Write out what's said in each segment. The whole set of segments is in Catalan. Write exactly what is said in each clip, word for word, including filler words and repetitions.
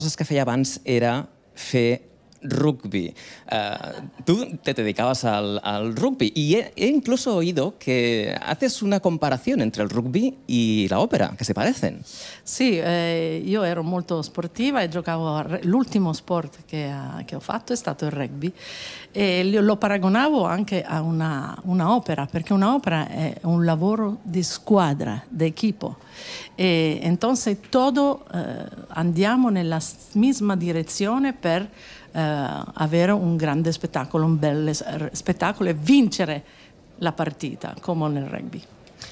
coses que feia abans era fer rugby. Uh, tú te dedicabas al, al rugby y he, he incluso oído que haces una comparación entre el rugby y la ópera, que se parecen. Sì, eh, io ero molto sportiva e giocavo a, l'ultimo sport che, uh, che ho fatto è stato il rugby e lo paragonavo anche a una, una opera, perché un'opera è un lavoro di squadra, di equipo. E entonces todo eh, andiamo nella misma direzione per eh, avere un grande spettacolo, un bel spettacolo e vincere la partita, come nel rugby.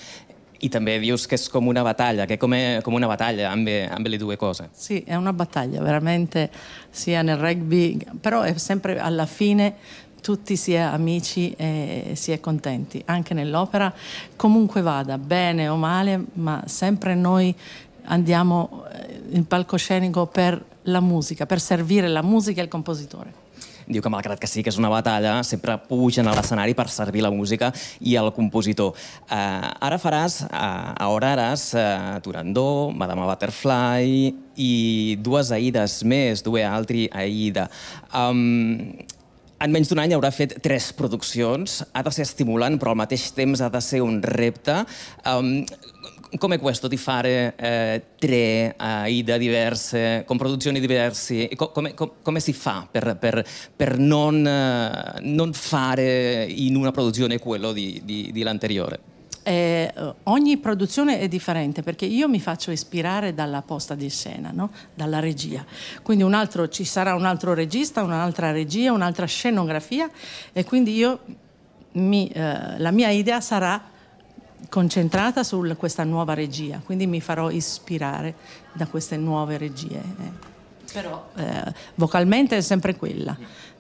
I també dius che è come una battaglia, che è come, come una battaglia, ambe, ambe le due cose. Sì, è una battaglia, veramente, sia nel rugby, però è sempre alla fine tutti si è amici e si è contenti. Anche nell'opera, comunque vada, bene o male, ma sempre noi andiamo in palcoscenico per la musica, per servire la musica e il compositore. Diu que malgrat que sí que és una batalla, sempre pugen a l'escenari per servir la música i el compositor. Uh, ara faràs, uh, a Horaras, uh, Turandot, Madama Butterfly i dues Aides més, due altri Aida. Um, en menys d'un any haurà fet tres produccions. Ha de ser estimulant, però al mateix temps ha de ser un repte. Um, Come questo di fare eh, tre Aida diverse, con produzioni diverse, come, come si fa per, per, per non, non fare in una produzione quello di, di, di l'anteriore? Eh, ogni produzione è differente perché io mi faccio ispirare dalla posta di scena, no? Dalla regia. Quindi un altro, ci sarà un altro regista, un'altra regia, un'altra scenografia e quindi io mi, eh, la mia idea sarà concentrata su questa nuova regia, quindi mi farò ispirare da queste nuove regie. Eh. Però eh, vocalmente è sempre quella,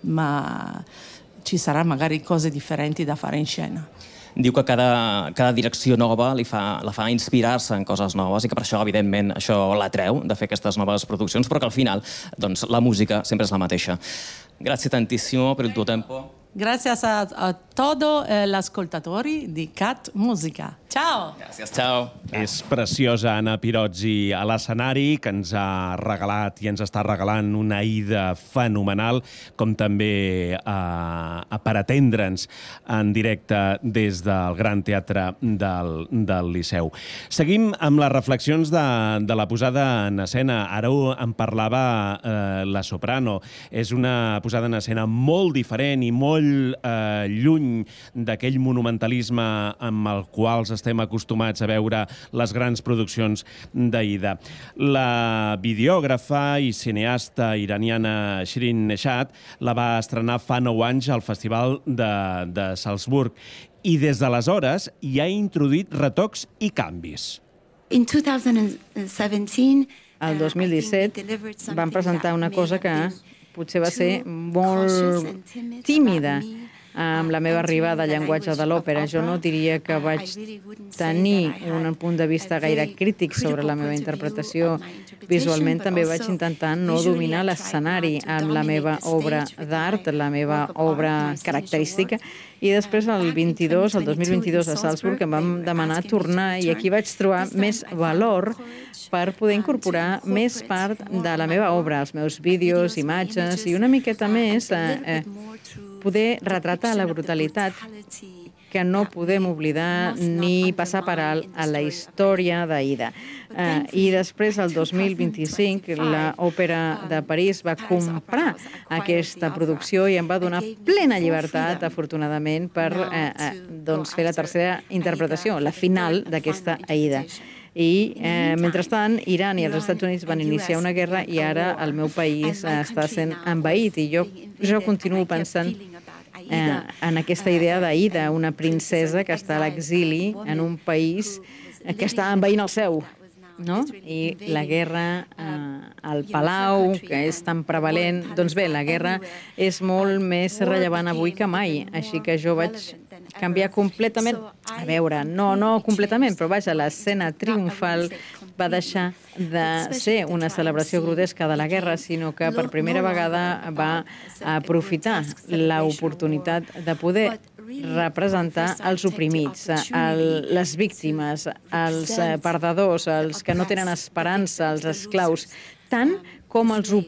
ma ci sarà magari cose differenti da fare in scena. Diu que cada, cada direcció nova li fa, la fa inspirar-se en coses noves i que per això, evidentment, això l'atreu de fer aquestes noves produccions, però que al final doncs, la música sempre és la mateixa. Grazie tantissimo per il tuo tempo. Grazie a, a tots eh, gli ascoltatori di Cat Musica. Ciao! Gràcies, ciao! És preciosa Anna Pirozzi a l'escenari, que ens ha regalat i ens està regalant una Aida fenomenal, com també eh, per atendre'ns en directe des del Gran Teatre del, del Liceu. Seguim amb les reflexions de, de la posada en escena. Ara en parlava eh, la soprano. És una posada en escena molt diferent i molt eh, lluny d'aquell monumentalisme amb el qual estem acostumats a veure les grans produccions d'Aida. La videògrafa i cineasta iraniana Shirin Neshat la va estrenar fa nou anys al Festival de, de Salzburg i des d'aleshores hi ha introduït retocs i canvis. In two thousand seventeen, el dos mil disset van presentar una cosa que potser va ser molt tímida amb la meva arribada al llenguatge de l'òpera. Jo no diria que vaig tenir un punt de vista gaire crític sobre la meva interpretació. Visualment també vaig intentar no dominar l'escenari amb la meva obra d'art, la meva obra característica. I després, el vint-i-dos, el dos mil vint-i-dos a Salzburg, em vam demanar tornar i aquí vaig trobar més valor per poder incorporar més part de la meva obra, els meus vídeos, imatges i una miqueta més eh, poder retratar la brutalitat que no podem oblidar ni passar per alt a la història d'Aida. Eh, I després, el dos mil vint-i-cinc, l'Òpera de París va comprar aquesta producció i em va donar plena llibertat, afortunadament, per eh, eh, doncs fer la tercera interpretació, la final d'aquesta Aida. I, eh, mentrestant, Iran i els Estats Units van iniciar una guerra i ara el meu país eh, està sent envaït i jo, jo continuo pensant eh, en aquesta idea d'Aida, una princesa que està a l'exili en un país que està envaint el seu, no? I la guerra eh, al Palau, que és tan prevalent, doncs bé, la guerra és molt més rellevant avui que mai, així que jo vaig canviar completament, a veure, no, no completament, però vaja, l'escena triomfal va deixar de ser una celebració grotesca de la guerra, sinó que per primera vegada va aprofitar l'oportunitat de poder representar els oprimits, el, les víctimes, els perdedors, els que no tenen esperança, els esclaus, tant com els ho